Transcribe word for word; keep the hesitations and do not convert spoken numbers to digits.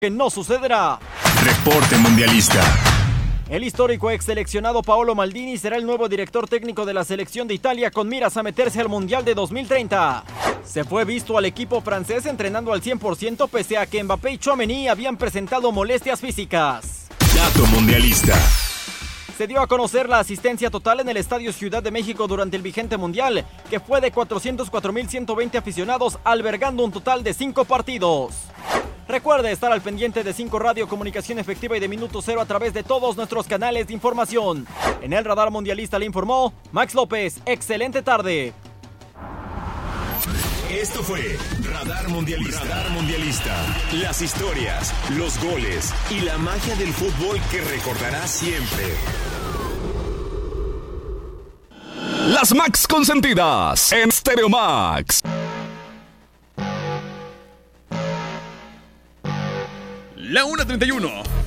que no sucederá. Reporte mundialista. El histórico ex seleccionado Paolo Maldini será el nuevo director técnico de la selección de Italia con miras a meterse al Mundial de dos mil treinta. Se fue visto al equipo francés entrenando al cien por ciento pese a que Mbappé y Tchouaméni habían presentado molestias físicas. Dato mundialista. Se dio a conocer la asistencia total en el Estadio Ciudad de México durante el vigente mundial, que fue de cuatrocientos cuatro mil ciento veinte aficionados, albergando un total de cinco partidos. Recuerde estar al pendiente de cinco Radio, comunicación efectiva y de Minuto Cero a través de todos nuestros canales de información. En el Radar Mundialista le informó Max López. Excelente tarde. Esto fue Radar Mundialista. Radar Mundialista. Las historias, los goles y la magia del fútbol que recordarás siempre. Las Max consentidas en Stereo Max. La una treinta y uno.